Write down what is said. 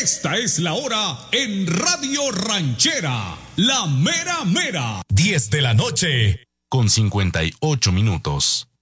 Esta es la hora en Radio Ranchera, la mera mera. 10 de la noche, con 58 minutos.